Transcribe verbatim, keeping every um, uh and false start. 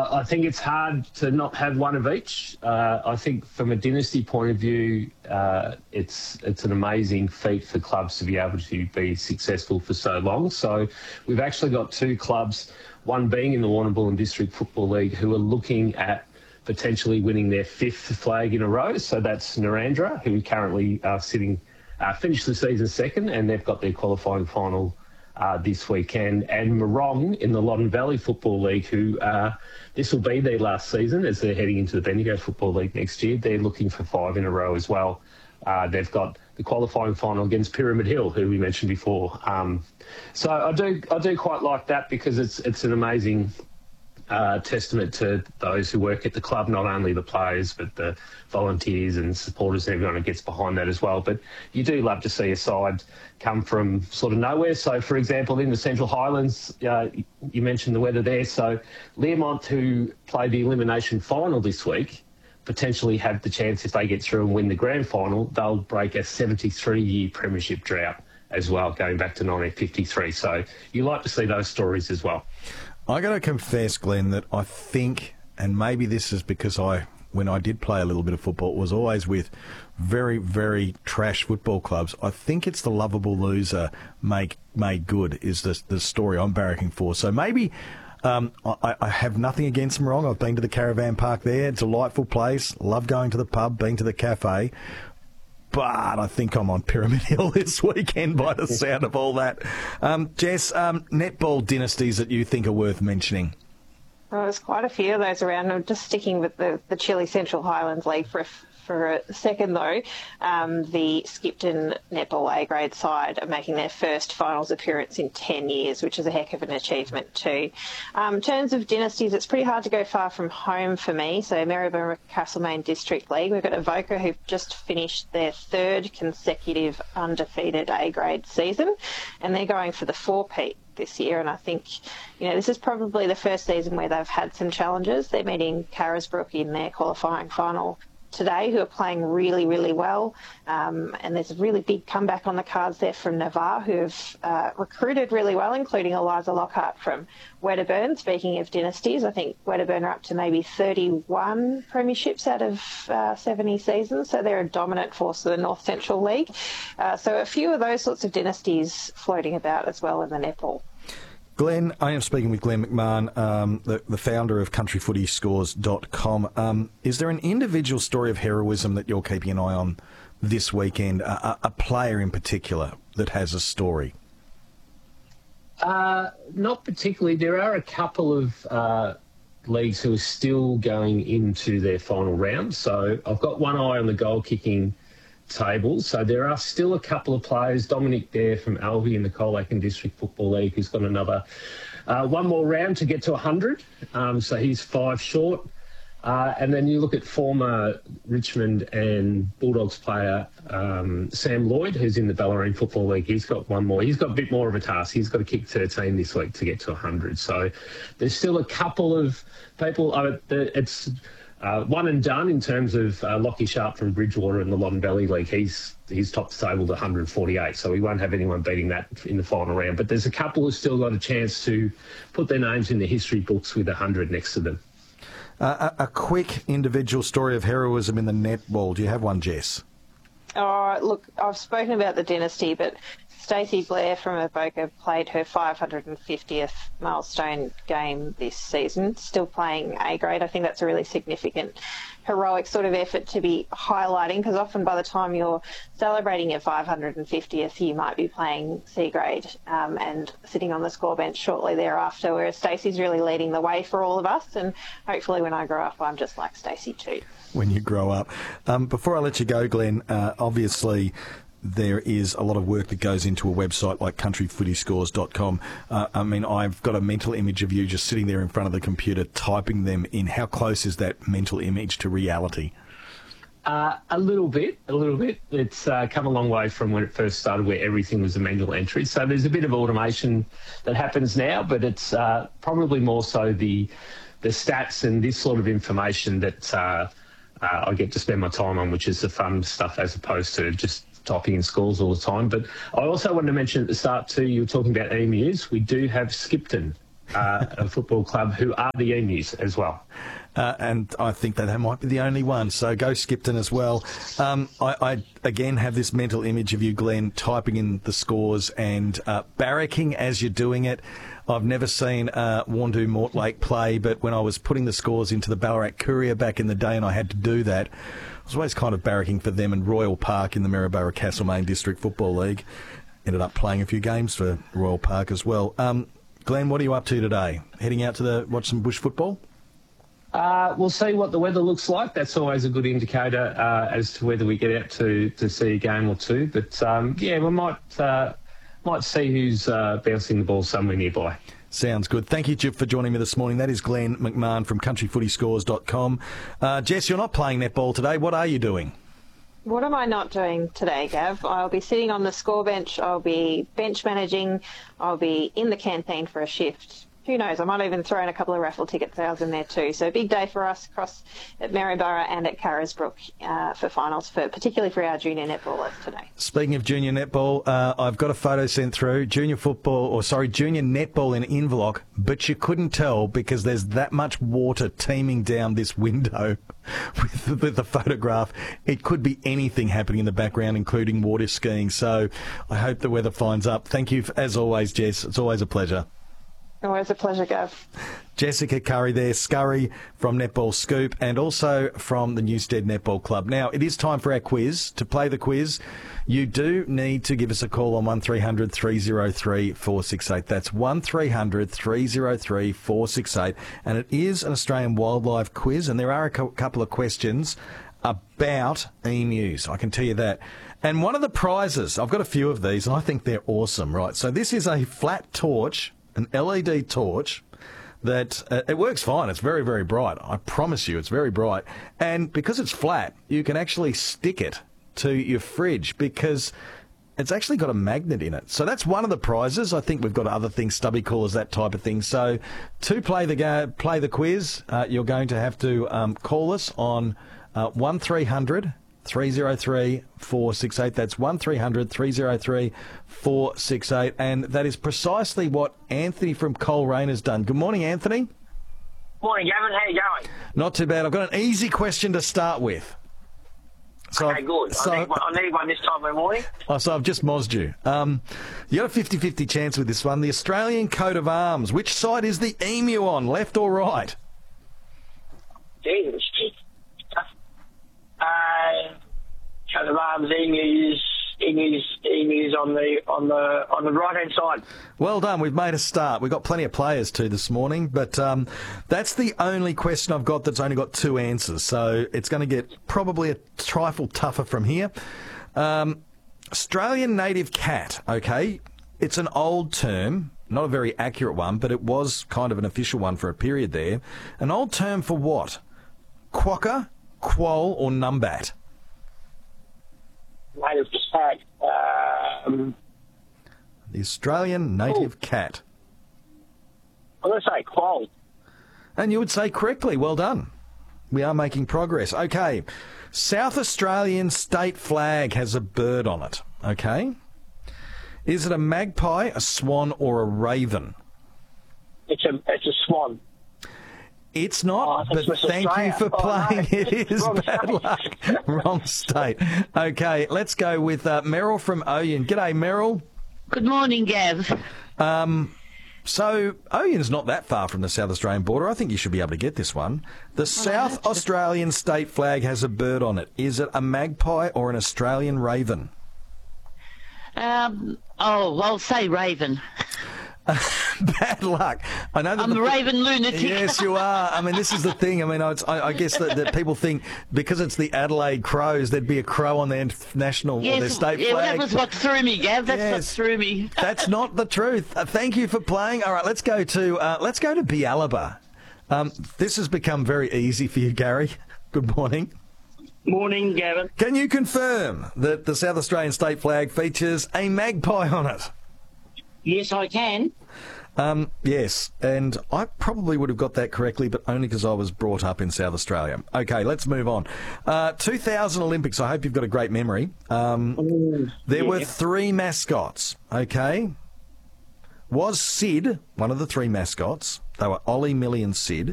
I think it's hard to not have one of each. Uh, I think from a dynasty point of view, uh, it's it's an amazing feat for clubs to be able to be successful for so long. So we've actually got two clubs, one being in the Warrnambool District Football League, who are looking at potentially winning their fifth flag in a row. So that's Narrandera, who currently are sitting, uh, finished the season second, and they've got their qualifying final Uh, this weekend, and Morong in the Loddon Valley Football League, who uh, this will be their last season as they're heading into the Bendigo Football League next year. They're looking for five in a row as well. Uh, they've got the qualifying final against Pyramid Hill, who we mentioned before. Um, so I do I do quite like that because it's it's an amazing uh, testament to those who work at the club, not only the players but the volunteers and supporters and everyone who gets behind that as well. But you do love to see a side come from sort of nowhere. So, for example, in the Central Highlands, uh, you mentioned the weather there. So Learmont, who played the elimination final this week, potentially have the chance, if they get through and win the grand final, they'll break a seventy-three-year premiership drought as well, going back to nineteen fifty-three. So you like to see those stories as well. I got to confess, Glenn, that I think, and maybe this is because I, when I did play a little bit of football, it was always with very, very trash football clubs. I think it's the lovable loser make made good is the the story I'm barracking for. So maybe um, I, I have nothing against Morong. I've been to the caravan park there. It's a delightful place. Love going to the pub, being to the cafe. But I think I'm on Pyramid Hill this weekend by the sound of all that. Um, Jess, um, netball dynasties that you think are worth mentioning? Well, there's quite a few of those around. I'm just sticking with the, the Chile Central Highlands League for a, for a second, though. Um, the Skipton Netball A-grade side are making their first finals appearance in ten years, which is a heck of an achievement too. Um, in terms of dynasties, it's pretty hard to go far from home for me. So Maryborough Castlemaine District League, we've got Avoca, who've just finished their third consecutive undefeated A-grade season, and they're going for the four-peat this year. And I think, you know, this is probably the first season where they've had some challenges. They're meeting Carisbrook in their qualifying final today, who are playing really, really well. Um, and there's a really big comeback on the cards there from Navarre, who have uh, recruited really well, including Eliza Lockhart from Wedderburn. Speaking of dynasties, I think Wedderburn are up to maybe thirty-one premierships out of uh, seventy seasons, so they're a dominant force of the North Central League. Uh, so a few of those sorts of dynasties floating about as well in the netball. Glenn, I am speaking with Glenn McMahon, um, the, the founder of country footy scores dot com. Um, is there an individual story of heroism that you're keeping an eye on this weekend, a, a, a player in particular that has a story? Uh, not particularly. There are a couple of uh, leagues who are still going into their final round. So I've got one eye on the goal-kicking table. So there are still a couple of players. Dominic Dare from Alvey in the Colac District Football League, who's got another uh, one more round to get to one hundred. Um, so he's five short. Uh, and then you look at former Richmond and Bulldogs player um, Sam Lloyd, who's in the Bellarine Football League. He's got one more. He's got a bit more of a task. He's got to kick thirteen this week to get to one hundred. So there's still a couple of people. Uh, it's uh, one and done in terms of uh, Lockie Sharp from Bridgewater in the Loddon Valley League. He's he's top disabled at one hundred forty-eight, so we won't have anyone beating that in the final round. But there's a couple who've still got a chance to put their names in the history books with one hundred next to them. Uh, a, a quick individual story of heroism in the netball. Do you have one, Jess? Oh, look, I've spoken about the dynasty, but Stacey Blair from Avoca played her five hundred fiftieth milestone game this season, still playing A-grade. I think that's a really significant, heroic sort of effort to be highlighting, because often by the time you're celebrating your five hundred fiftieth, you might be playing C-grade um, and sitting on the score bench shortly thereafter, whereas Stacey's really leading the way for all of us, and hopefully when I grow up, I'm just like Stacey too. When you grow up. Um, before I let you go, Glenn, uh, obviously there is a lot of work that goes into a website like country footy scores dot com. Uh, I mean, I've got a mental image of you just sitting there in front of the computer, typing them in. How close is that mental image to reality? Uh, a little bit, a little bit. It's uh, come a long way from when it first started, where everything was a manual entry. So there's a bit of automation that happens now, but it's uh, probably more so the the stats and this sort of information that uh, uh, I get to spend my time on, which is the fun stuff as opposed to just typing in scores all the time. But I also wanted to mention at the start too, you were talking about E M Us. We do have Skipton uh, a football club who are the Emus as well. Uh, and I think that they might be the only one. So go Skipton as well. Um, I, I, again, have this mental image of you, Glenn, typing in the scores and uh, barracking as you're doing it. I've never seen uh, Wandoo Mortlake play, but when I was putting the scores into the Ballarat Courier back in the day and I had to do that, I was always kind of barracking for them and Royal Park in the Maryborough Castlemaine District Football League. Ended up playing a few games for Royal Park as well. Um, Glenn, what are you up to today? Heading out to the watch some bush football? Uh, we'll see what the weather looks like. That's always a good indicator uh, as to whether we get out to, to see a game or two. But, um, yeah, we might uh, might see who's uh, bouncing the ball somewhere nearby. Sounds good. Thank you, Jip, for joining me this morning. That is Glenn McMahon from country footy scores dot com. Uh, Jess, you're not playing netball today. What are you doing? What am I not doing today, Gav? I'll be sitting on the score bench. I'll be bench managing. I'll be in the canteen for a shift. Who knows? I might even throw in a couple of raffle ticket sales in there too. So a big day for us across at Maryborough and at Carisbrook uh, for finals, for particularly for our junior netballers today. Speaking of junior netball, uh, I've got a photo sent through. Junior football, or sorry, junior netball in Inverloch, but you couldn't tell because there's that much water teeming down this window with, with the photograph. It could be anything happening in the background, including water skiing. So I hope the weather finds up. Thank you, as always, Jess. It's always a pleasure. Always a pleasure, Gav. Jessica Curry there, Scurry from Netball Scoop, and also from the Newstead Netball Club. Now, it is time for our quiz. To play the quiz, you do need to give us a call on one three hundred three oh three four six eight. That's one three hundred three oh three four six eight. And it is an Australian wildlife quiz, and there are a co- couple of questions about emus. I can tell you that. And one of the prizes, I've got a few of these, and I think they're awesome, right? So this is a flat torch, an L E D torch that uh, it works fine. It's very, very bright. I promise you, it's very bright. And because it's flat, you can actually stick it to your fridge because it's actually got a magnet in it. So that's one of the prizes. I think we've got other things, stubby coolers, that type of thing. So to play the ga- play the quiz, uh, you're going to have to um, call us on uh, one three hundred three oh three four six eight. That's one three hundred three oh three four six eight. And that is precisely what Anthony from Coleraine has done. Good morning, Anthony. Morning, Gavin. How you going? Not too bad. I've got an easy question to start with. So okay, good. So, I, need one, I need one this time of the morning. Oh, so I've just mozzed you. Um, you got a fifty-fifty chance with this one. The Australian coat of arms. Which side is the emu on, left or right? Jesus. Uh, coat of arms, emus, emus, emus on the on the on the right hand side. Well done. We've made a start. We've got plenty of players too this morning, but um, that's the only question I've got that's only got two answers. So it's going to get probably a trifle tougher from here. Um, Australian native cat. Okay, it's an old term, not a very accurate one, but it was kind of an official one for a period there. An old term for what? Quokka, quoll, or numbat? Native cat. Um, the Australian native Ooh. cat. I'm going to say quoll. And you would say correctly. Well done. We are making progress. Okay. South Australian state flag has a bird on it. Okay. Is it a magpie, a swan, or a raven? It's a it's a swan. It's not, oh, but thank Australia. you for oh, playing. No. It is Wrong bad state. luck. Wrong state. Okay, let's go with uh, Meryl from Oyen. G'day, Meryl. Good morning, Gav. Um, so, Oyen's not that far from the South Australian border. I think you should be able to get this one. The well, South Australian state flag has a bird on it. Is it a magpie or an Australian raven? Um. Oh, I'll say raven. Bad luck. I know that I'm the, a raven lunatic. Yes, you are. I mean, this is the thing. I mean, I, I guess that, that people think because it's the Adelaide Crows, there'd be a crow on their national yes, or their state yeah, flag. Well, that was what threw me, Gav. That's yes, what threw me. That's not the truth. Uh, thank you for playing. All right, let's go to uh, let's go to Bialaba. Um, this has become very easy for you, Gary. Good morning. Morning, Gavin. Can you confirm that the South Australian state flag features a magpie on it? Yes, I can. Um, yes, and I probably would have got that correctly, but only because I was brought up in South Australia. Okay, let's move on. Uh, two thousand Olympics, I hope you've got a great memory. Um, Ooh, there yeah. were three mascots, okay? was Sid one of the three mascots? They were Ollie, Millie and Sid.